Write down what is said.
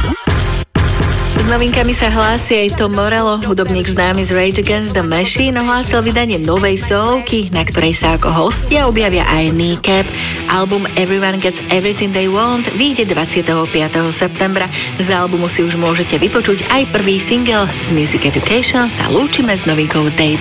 S novinkami sa hlási aj Tom Morello, hudobník známy z Rage Against the Machine, ohlásil vydanie novej solovky, na ktorej sa ako hostia objavia aj Kneecap. Album Everyone Gets Everything They Want vyjde 25. septembra. Z albumu si už môžete vypočuť aj prvý single. Z Music Education sa lúčime s novinkou Day